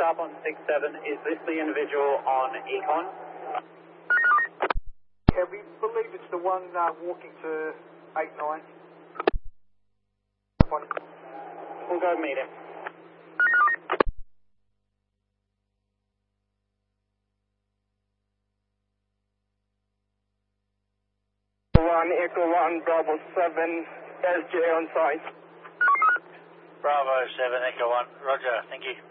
sharp on 67, is this the individual on Econ? Yeah, we believe it's the one walking to 89. We'll go meet him. Echo 1, Bravo 7, SJ on site. Bravo 7, Echo 1. Roger, thank you.